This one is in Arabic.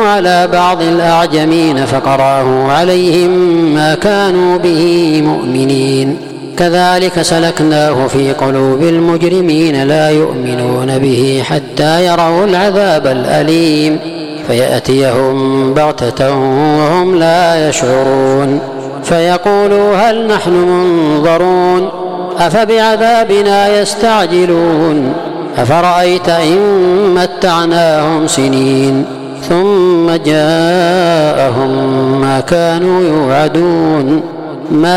على بعض الأعجمين فقرأه عليهم ما كانوا به مؤمنين كذلك سلكناه في قلوب المجرمين لا يؤمنون به حتى يروا العذاب الأليم فيأتيهم بغتة وهم لا يشعرون فيقولوا هل نحن منظرون أفبعذابنا يستعجلون أفرأيت إن متعناهم سنين ثم جاءهم ما كانوا يوعدون